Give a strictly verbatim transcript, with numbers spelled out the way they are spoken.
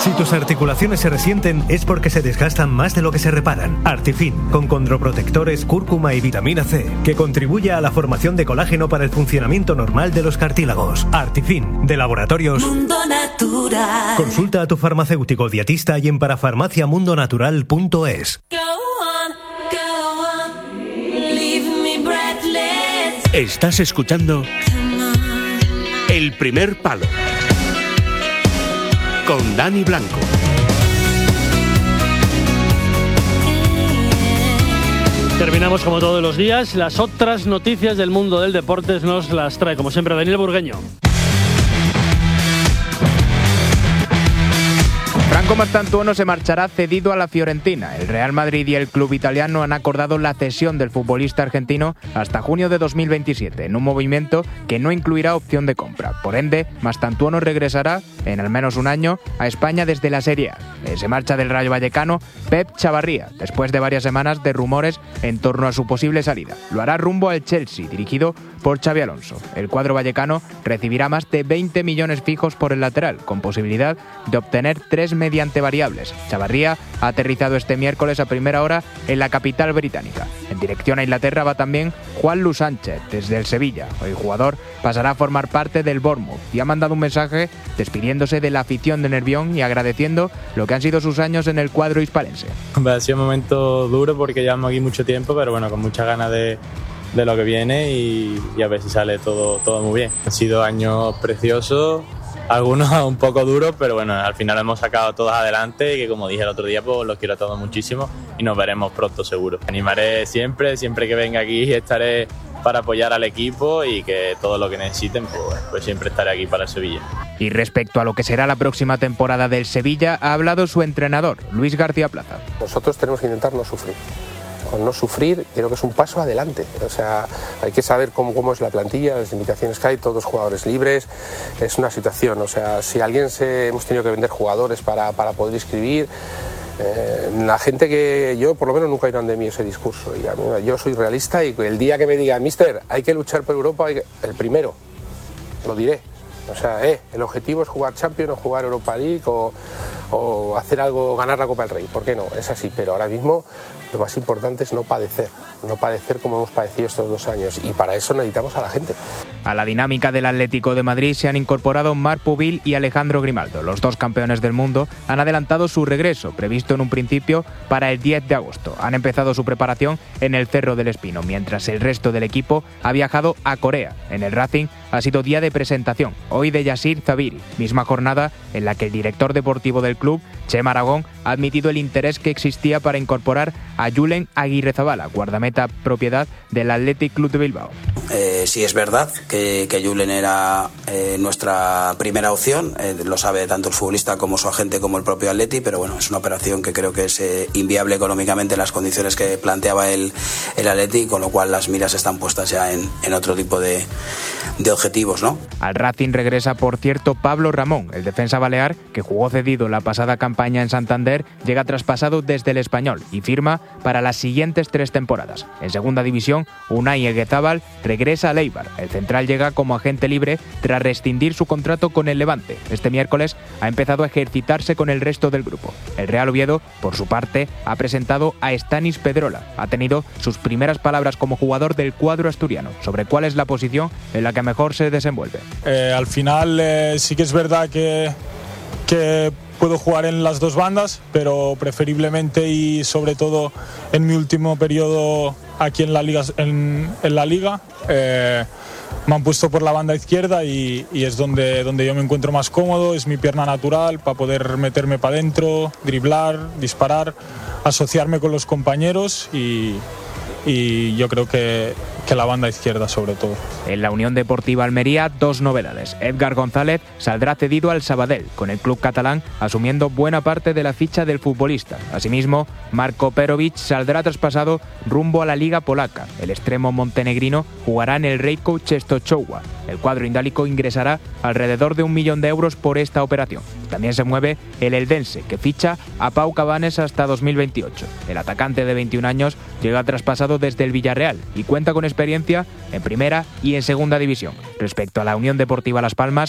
Si tus articulaciones se resienten es porque se desgastan más de lo que se reparan. Artifin, con condroprotectores, cúrcuma y vitamina C, que contribuye a la formación de colágeno para el funcionamiento normal de los cartílagos. Artifin, de Laboratorios Mundo Natural. Consulta a tu farmacéutico dietista y en parafarmacia mundo natural punto es. Estás escuchando El Primer Palo con Dani Blanco. Terminamos como todos los días. Las otras noticias del mundo del deporte nos las trae, como siempre, Daniel Burgueño. Franco Mastantuono se marchará cedido a la Fiorentina. El Real Madrid y el club italiano han acordado la cesión del futbolista argentino hasta junio de dos mil veintisiete, en un movimiento que no incluirá opción de compra. Por ende, Mastantuono regresará, en al menos un año, a España desde la Serie A. Se marcha del Rayo Vallecano Pep Chavarría, después de varias semanas de rumores en torno a su posible salida. Lo hará rumbo al Chelsea, dirigido por Xabi Alonso. El cuadro vallecano recibirá más de veinte millones fijos por el lateral, con posibilidad de obtener tres mediante variables. Chavarría ha aterrizado este miércoles a primera hora en la capital británica. En dirección a Inglaterra va también Juan Lu Sánchez, desde el Sevilla. El jugador pasará a formar parte del Bournemouth y ha mandado un mensaje despidiéndose de la afición de Nervión y agradeciendo lo que han sido sus años en el cuadro hispalense. Ha sido un momento duro porque llevamos aquí mucho tiempo, pero bueno, con muchas ganas de, de lo que viene y, y a ver si sale todo, todo muy bien. Han sido años preciosos, algunos un poco duros, pero bueno, al final hemos sacado todos adelante y que, como dije el otro día, pues los quiero a todos muchísimo y nos veremos pronto seguro. Me animaré siempre, siempre que venga aquí estaré para apoyar al equipo y que todo lo que necesiten, pues, pues siempre estaré aquí para el Sevilla. Y respecto a lo que será la próxima temporada del Sevilla, ha hablado su entrenador, Luis García Plaza. Nosotros tenemos que intentar no sufrir. Con no sufrir, creo que es un paso adelante. O sea, hay que saber cómo, cómo es la plantilla, las limitaciones que hay, todos jugadores libres. Es una situación, o sea, si alguien se hemos tenido que vender jugadores para, para poder inscribir, eh, la gente que yo, por lo menos, nunca irán de mí ese discurso. Y a mí, yo soy realista y el día que me digan, mister, hay que luchar por Europa, hay que... el primero, lo diré. O sea, eh, el objetivo es jugar Champions o jugar Europa League o, o hacer algo, ganar la Copa del Rey. ¿Por qué no? Es así, pero ahora mismo lo más importante es no padecer, no padecer como hemos padecido estos dos años y para eso necesitamos a la gente. A la dinámica del Atlético de Madrid se han incorporado Marc Pubil y Alejandro Grimaldo. Los dos campeones del mundo han adelantado su regreso, previsto en un principio para el diez de agosto. Han empezado su preparación en el Cerro del Espino, mientras el resto del equipo ha viajado a Corea. En el Racing ha sido día de presentación, hoy de Yasir Zabiri, misma jornada en la que el director deportivo del club, Chema Aragón, ha admitido el interés que existía para incorporar a Julen Aguirrezabala, guardameta propiedad del Athletic Club de Bilbao. Eh, sí es verdad que, que Julen era eh, nuestra primera opción, eh, lo sabe tanto el futbolista como su agente como el propio Atleti, pero bueno, es una operación que creo que es eh, inviable económicamente en las condiciones que planteaba el, el Atleti, con lo cual las miras están puestas ya en, en otro tipo de, de objetivos, ¿no? Al Racing regresa, por cierto, Pablo Ramón, el defensa balear, que jugó cedido la pasada campaña en Santander, llega traspasado desde el Español y firma para las siguientes tres temporadas. En segunda división, Unai Eguezábal regresa al Eibar. El central llega como agente libre tras rescindir su contrato con el Levante. Este miércoles ha empezado a ejercitarse con el resto del grupo. El Real Oviedo, por su parte, ha presentado a Stanis Pedrola. Ha tenido sus primeras palabras como jugador del cuadro asturiano sobre cuál es la posición en la que mejor se desenvuelve. Eh, al final eh, sí que es verdad que, que puedo jugar en las dos bandas, pero preferiblemente y sobre todo en mi último periodo aquí en la liga, en, en la liga eh, me han puesto por la banda izquierda y, y es donde, donde yo me encuentro más cómodo, es mi pierna natural para poder meterme para adentro, driblar, disparar, asociarme con los compañeros y, y yo creo que, que la banda izquierda sobre todo. En la Unión Deportiva Almería, dos novedades. Edgar González saldrá cedido al Sabadell, con el club catalán asumiendo buena parte de la ficha del futbolista. Asimismo, Marko Perovic saldrá traspasado rumbo a la Liga Polaca. El extremo montenegrino jugará en el Rejko Częstochowa. El cuadro indálico ingresará alrededor de un millón de euros por esta operación. También se mueve el Eldense, que ficha a Pau Cabanes hasta dos mil veintiocho. El atacante de veintiún años llega traspasado desde el Villarreal y cuenta con experiencia en primera y en segunda división. Respecto a la Unión Deportiva Las Palmas,